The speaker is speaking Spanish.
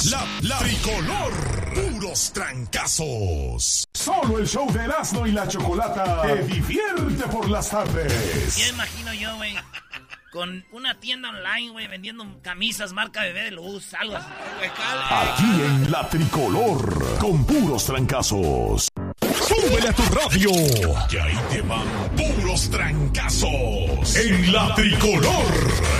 La tricolor. Puros trancazos. Solo el show de Erasmo y la Chocolata te divierte por las tardes. Ya imagino yo, güey, con una tienda online, güey, vendiendo camisas marca Bebé de Luz, algo así. Aquí en La Tricolor, con puros trancazos. Súbele a tu radio. Que ahí te van puros trancazos. En La Tricolor.